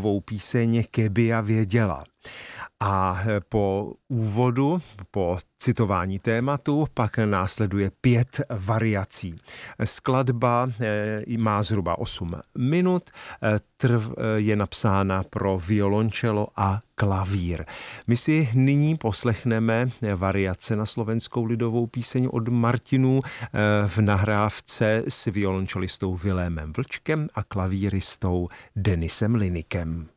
lidovou píseň Keby věděla. A po úvodu, po citování tématu, pak následuje 5 variací. Skladba má zhruba 8 minut, je napsána pro violončelo a klavír. My si nyní poslechneme variace na slovenskou lidovou píseň od Martinů v nahrávce s violončelistou Vilémem Vlčkem a klavíristou Denisem Linikem.